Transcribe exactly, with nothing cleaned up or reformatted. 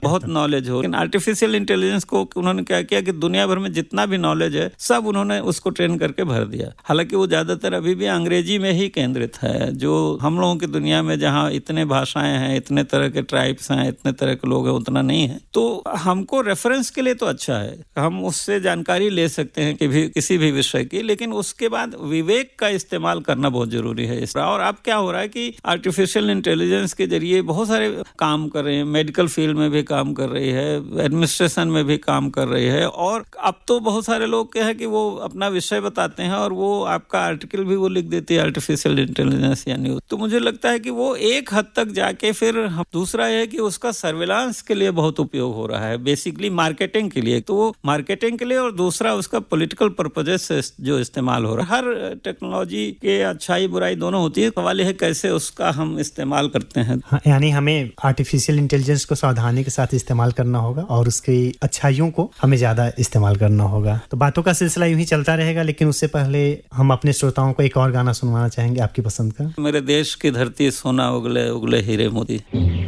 बहुत नॉलेज हो। लेकिन आर्टिफिशियल इंटेलिजेंस को उन्होंने क्या किया कि दुनिया भर में जितना भी नॉलेज है सब उन्होंने उसको ट्रेन करके भर दिया। हालांकि वो ज्यादातर अभी भी अंग्रेजी में ही केंद्रित है। जो हम लोगों की दुनिया में जहाँ इतने भाषाएं हैं, इतने तरह के ट्राइब्स हैं, इतने तरह के लोग हैं, उतना नहीं है। तो हमको रेफरेंस के लिए तो अच्छा है, हम उससे जानकारी ले सकते हैं कि भी किसी भी विषय की, लेकिन उसके बाद विवेक का इस्तेमाल करना बहुत जरूरी है। और अब क्या हो रहा है कि आर्टिफिशियल इंटेलिजेंस के जरिए बहुत सारे काम कर रहे हैं, मेडिकल फील्ड में भी काम कर रही है, एडमिनिस्ट्रेशन में भी काम कर रही है, और अब तो बहुत सारे लोग क्या है कि वो अपना विषय बताते हैं और वो आपका आर्टिकल भी वो लिख देती है आर्टिफिशियल इंटेलिजेंस या न्यूज। तो मुझे लगता है कि वो एक हद तक जाके फिर दूसरा है कि उसका सर्विलांस के लिए बहुत उपयोग हो रहा है, बेसिकली मार्केटिंग के लिए। तो वो मार्केटिंग के लिए, और दूसरा उसका पॉलिटिकल पर्पजेस से जो इस्तेमाल हो रहा है। हर टेक्नोलॉजी के अच्छाई बुराई दोनों होती है, सवाल है कैसे उसका हम इस्तेमाल करते हैं। हाँ, यानी हमें आर्टिफिशियल इंटेलिजेंस को सावधानी के साथ इस्तेमाल करना होगा और उसकी अच्छाइयों को हमें ज्यादा इस्तेमाल करना होगा। तो बातों का सिलसिला यूं ही चलता रहेगा, लेकिन उससे पहले हम अपने श्रोताओं को एक और गाना सुनवाना चाहेंगे आपकी पसंद का। मेरे देश की धरती सोना उगले उगले हीरे मोती।